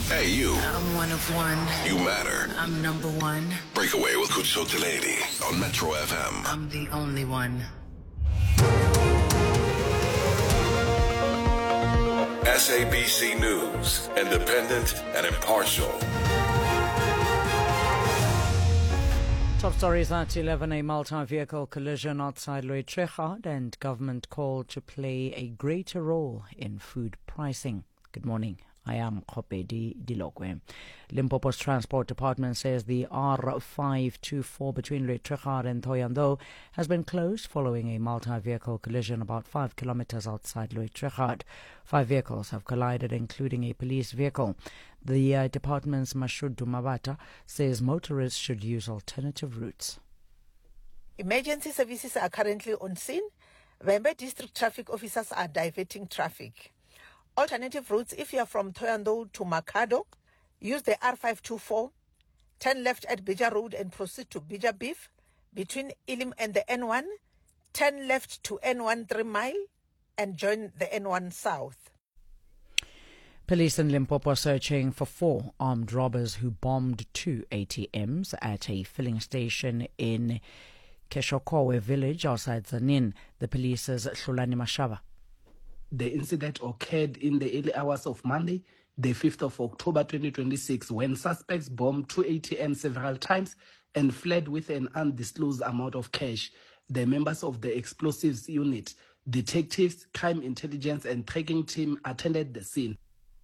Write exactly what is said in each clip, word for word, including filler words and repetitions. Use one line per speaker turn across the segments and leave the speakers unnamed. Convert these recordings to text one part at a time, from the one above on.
Hey, you.
I'm one of one.
You matter.
I'm number one.
Breakaway with Kutso Lady on Metro F M.
I'm the only one.
S A B C News, independent and impartial.
Top stories at eleven, a multi-vehicle collision outside Louis Trichardt and government called to play a greater role in food pricing. Good morning. I am Khopedi Dilokwe. Limpopo's Transport Department says the R five two four between Louis Trichardt and Thohoyandou has been closed following a multi-vehicle collision about five kilometers outside Louis Trichardt. Five vehicles have collided, including a police vehicle. The uh, department's Mashudu Mabata says motorists should use alternative routes.
Emergency services are currently on scene. Vhembe district traffic officers are diverting traffic. Alternative routes, if you are from Thohoyandou to Makhado, use the R five two four, turn left at Bija Road and proceed to Bija Beef. Between Ilim and the N one, turn left to N one three mile and join the N one South.
Police in Limpopo are searching for four armed robbers who bombed two A T Ms at a filling station in Keshokowe village outside Zanin. The police's Shulani Mashava.
The incident occurred in the early hours of Monday, the fifth of October twenty twenty-six, when suspects bombed two A T Ms several times and fled with an undisclosed amount of cash. The members of the explosives unit, detectives, crime intelligence and tracking team attended the scene.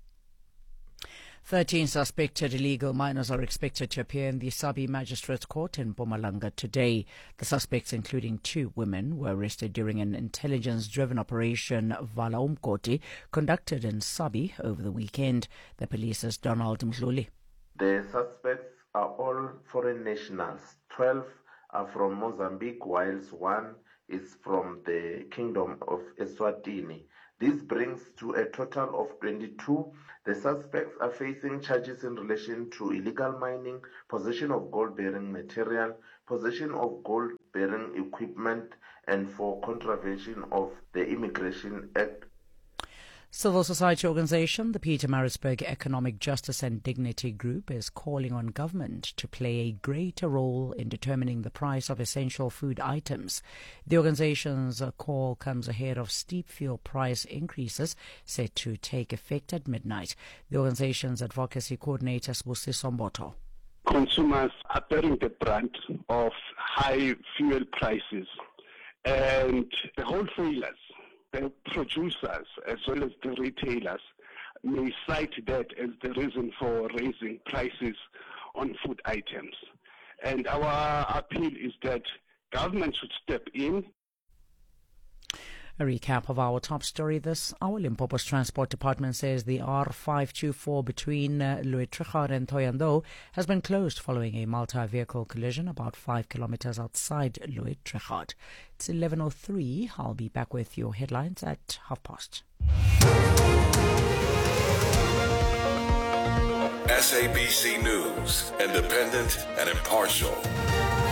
Thirteen suspected illegal miners are expected to appear in the Sabi Magistrates Court in Mpumalanga today. The suspects, including two women, were arrested during an intelligence-driven operation Vala Umkoti conducted in Sabi over the weekend. The police's Donald Mhluli.
The suspects are all foreign nationals. Twelve are from Mozambique, whilst one is from the Kingdom of Eswatini. This brings to a total of twenty-two. The suspects are facing charges in relation to illegal mining, possession of gold-bearing material, possession of gold-bearing equipment, and for contravention of the Immigration Act.
Civil society organization, the Pietermaritzburg Economic Justice and Dignity Group, is calling on government to play a greater role in determining the price of essential food items. The organization's call comes ahead of steep fuel price increases set to take effect at midnight. The organization's advocacy coordinator, Sbusiso Mboto.
Consumers are bearing the brunt of high fuel prices, and the wholesalers, the producers as well as the retailers may cite that as the reason for raising prices on food items. And our appeal is that government should step in.
A recap of our top story this hour. Limpopo's Transport Department says the R five two four between uh, Louis Trichardt and Thohoyandou has been closed following a multi-vehicle collision about five kilometers outside Louis Trichardt. It's eleven oh three. I'll be back with your headlines at half past.
S A B C News, independent and impartial.